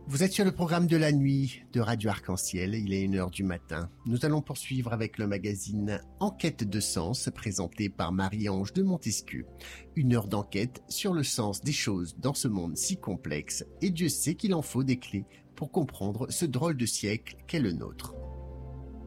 Vous êtes sur le programme de la nuit de Radio Arc-en-Ciel, il est 1h du matin. Nous allons poursuivre avec le magazine Enquête de sens présenté par Marie-Ange de Montesquieu. 1 heure d'enquête sur le sens des choses dans ce monde si complexe et Dieu sait qu'il en faut des clés pour comprendre ce drôle de siècle qu'est le nôtre.